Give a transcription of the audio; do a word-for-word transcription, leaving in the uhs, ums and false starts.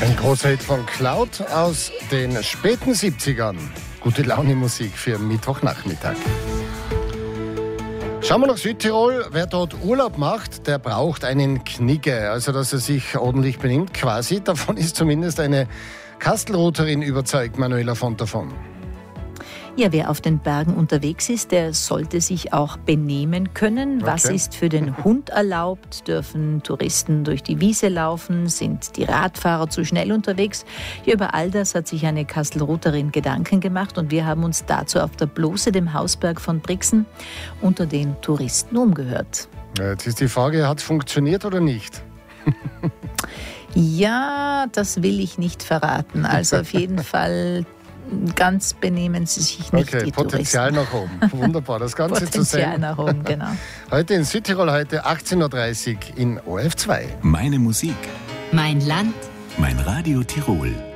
Ein großer Hit von Cloud aus den späten siebzigern. Gute Laune-Musik für Mittwochnachmittag. Schauen wir nach Südtirol. Wer dort Urlaub macht, der braucht einen Knigge. Also, dass er sich ordentlich benimmt, quasi. Davon ist zumindest eine Kastelrutterin überzeugt, Manuela von davon. Ja, wer auf den Bergen unterwegs ist, der sollte sich auch benehmen können. Was Okay. ist für den Hund erlaubt? Dürfen Touristen durch die Wiese laufen? Sind die Radfahrer zu schnell unterwegs? Ja, über all das hat sich eine Kastelrutterin Gedanken gemacht und wir haben uns dazu auf der Blose, dem Hausberg von Brixen, unter den Touristen umgehört. Ja, jetzt ist die Frage, hat es funktioniert oder nicht? Ja, das will ich nicht verraten. Also auf jeden Fall ganz benehmen Sie sich nicht, Okay, die Potenzial Touristen. nach oben. Wunderbar, das Ganze zu Potenzial sehen. nach oben, genau. Heute in Südtirol, heute achtzehn Uhr dreißig in O R F zwei. Meine Musik, Mein Land. mein Radio Tirol.